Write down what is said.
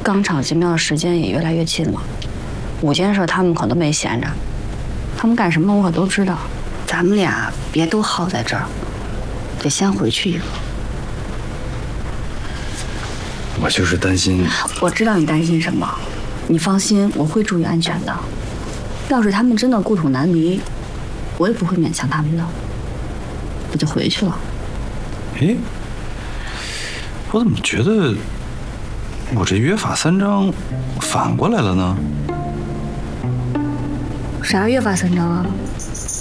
钢厂进庙的时间也越来越近了，5件事他们可都没闲着，他们干什么我可都知道。咱们俩别都耗在这儿，得先回去一个。 我就是担心。 我知道你担心什么，你放心，我会注意安全的。要是他们真的故土难离，我也不会勉强他们的，我就回去了。 哎，我怎么觉得我这约法三章反过来了呢？ 啥约法三章啊？